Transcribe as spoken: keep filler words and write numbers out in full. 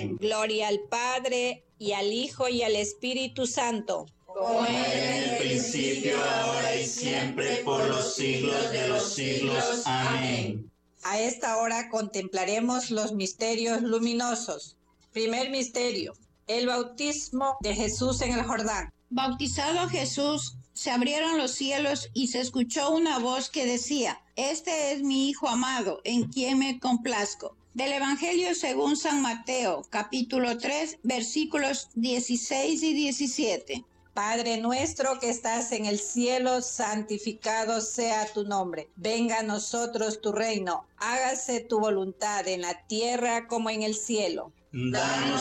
Amén. Gloria al Padre, y al Hijo, y al Espíritu Santo. Como era en el principio, ahora y siempre, por los siglos de los siglos. Amén. A esta hora contemplaremos los misterios luminosos. Primer misterio, el bautismo de Jesús en el Jordán. Bautizado Jesús, se abrieron los cielos y se escuchó una voz que decía: Este es mi Hijo amado, en quien me complazco. Del Evangelio según San Mateo, capítulo tres, versículos dieciséis y diecisiete. Padre nuestro que estás en el cielo, santificado sea tu nombre. Venga a nosotros tu reino. Hágase tu voluntad en la tierra como en el cielo. Danos